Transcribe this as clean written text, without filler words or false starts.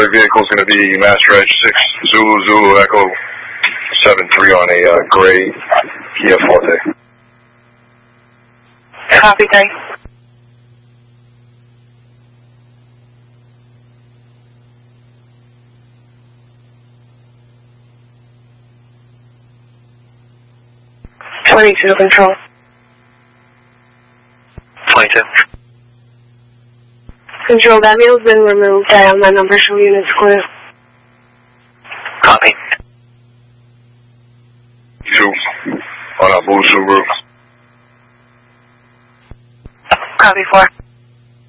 primary vehicle is going to be Master Edge 6 Zulu Echo 73 on a gray Kia Forte. Copy, thanks. (22) control. 22. Control, that meal's been removed. I have my number, show units clear. Copy. 2 on a blue Subaru. Copy, 4.